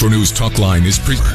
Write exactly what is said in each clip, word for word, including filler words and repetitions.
Metro News Talk Line is pre-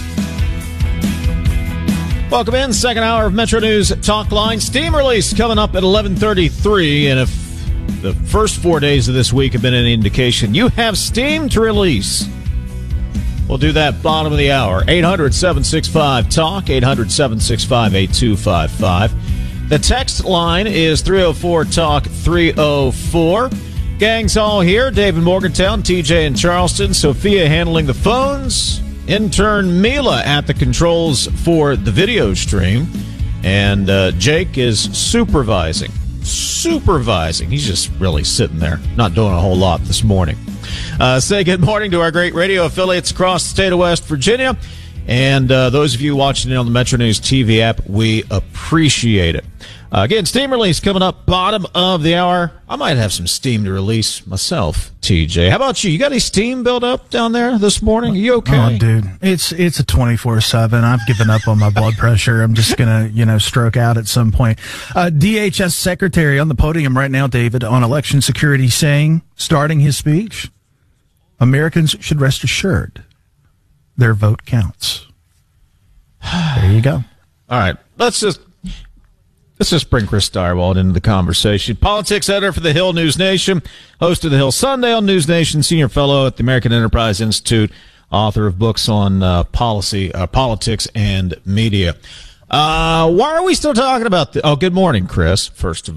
Welcome in, second hour of Metro News Talk Line. Steam release coming up at eleven thirty-three, and if the first four days of this week have been any indication, you have Steam to release. We'll do that bottom of the hour. eight hundred, seven six five, talk, eight hundred, seven six five, eight two five five. The text line is three oh four, talk, three oh four. Gang's all here. David Morgantown, T J in Charleston, Sophia handling the phones, intern Mila at the controls for the video stream, and uh, Jake is supervising. Supervising. He's just really sitting there, not doing a whole lot this morning. Uh, say good morning to our great radio affiliates across the state of West Virginia, and uh, those of you watching it on the Metro News T V app, we appreciate it. Uh, again, Steam release coming up bottom of the hour. I might have some Steam to release myself, T J. How about you? You got any Steam built up down there this morning? Are you okay? Oh, dude, it's it's a twenty-four seven. I've given up on my blood pressure. I'm just going to, you know, stroke out at some point. Uh, D H S Secretary on the podium right now, David, on election security saying, starting his speech, Americans should rest assured their vote counts. There you go. All right. Let's just... Let's just bring Chris Steigerwald into the conversation. Politics editor for the Hill News Nation, host of the Hill Sunday on News Nation, senior fellow at the American Enterprise Institute, author of books on uh, policy, uh, politics, and media. Uh, why are we still talking about the? Oh, good morning, Chris. First of